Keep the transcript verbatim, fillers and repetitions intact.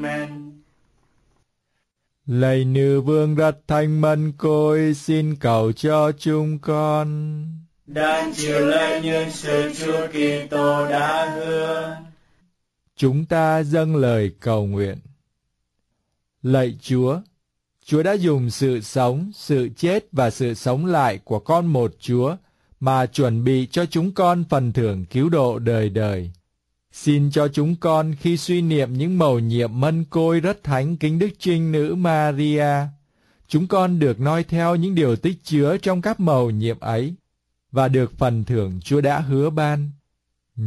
Amen. Lạy nữ vương rất thánh mân côi, xin cầu cho chúng con Đang chịu lấy những sự Chúa Kitô đã hứa. Chúng ta dâng lời cầu nguyện. Lạy Chúa, Chúa đã dùng sự sống, sự chết và sự sống lại của con một Chúa mà chuẩn bị cho chúng con phần thưởng cứu độ đời đời. Xin cho chúng con khi suy niệm những mầu nhiệm mân côi rất thánh kính Đức Trinh Nữ Maria, chúng con được noi theo những điều tích chứa trong các mầu nhiệm ấy và được phần thưởng Chúa đã hứa ban.